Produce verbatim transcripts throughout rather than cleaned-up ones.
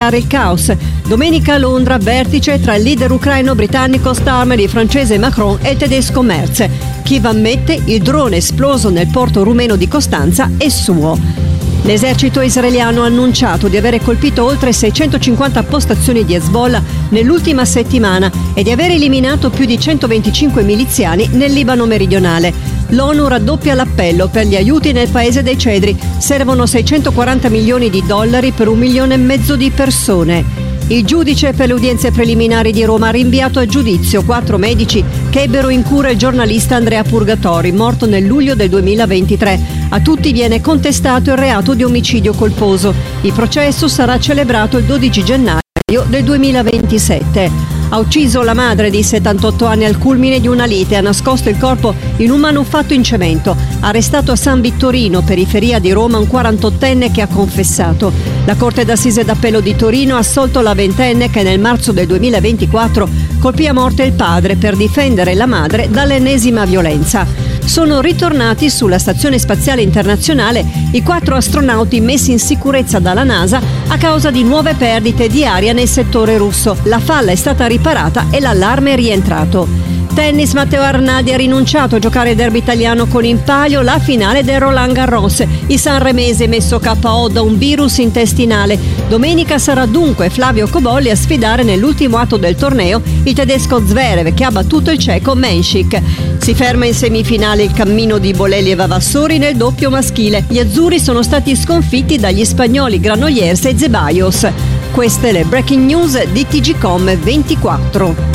il caos. Domenica a Londra, vertice tra il leader ucraino-britannico Starmer, il francese Macron e il tedesco Merz. Kiev ammette il drone esploso nel porto rumeno di Costanza è suo. L'esercito israeliano ha annunciato di avere colpito oltre seicentocinquanta postazioni di Hezbollah nell'ultima settimana e di aver eliminato più di centoventicinque miliziani nel Libano meridionale. L'ONU raddoppia l'appello per gli aiuti nel paese dei cedri. Servono seicentoquaranta milioni di dollari per un milione e mezzo di persone. Il giudice per le udienze preliminari di Roma ha rinviato a giudizio quattro medici che ebbero in cura il giornalista Andrea Purgatori, morto nel luglio del duemilaventitré. A tutti viene contestato il reato di omicidio colposo. Il processo sarà celebrato il dodici gennaio del duemilaventisette. Ha ucciso la madre di settantotto anni al culmine di una lite e ha nascosto il corpo in un manufatto in cemento. Arrestato a San Vittorino, periferia di Roma, un quarantottenne che ha confessato. La Corte d'Assise d'Appello di Torino ha assolto la ventenne che nel marzo del duemilaventiquattro colpì a morte il padre per difendere la madre dall'ennesima violenza. Sono ritornati sulla Stazione Spaziale Internazionale i quattro astronauti messi in sicurezza dalla NASA a causa di nuove perdite di aria nel settore russo. La falla è stata riparata e l'allarme è rientrato. Tennis, Matteo Arnaldi ha rinunciato a giocare il derby italiano con in palio la finale del Roland Garros. Il sanremese messo K O da un virus intestinale. Domenica sarà dunque Flavio Cobolli a sfidare nell'ultimo atto del torneo il tedesco Zverev, che ha battuto il ceco Menšik. Si ferma in semifinale il cammino di Bolelli e Vavassori nel doppio maschile. Gli azzurri sono stati sconfitti dagli spagnoli Granollers e Zeballos. Queste le breaking news di T G Com ventiquattro.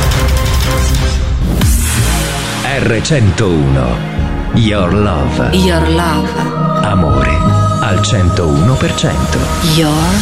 R centouno. Your love. Your love. Amore al centouno per cento. Your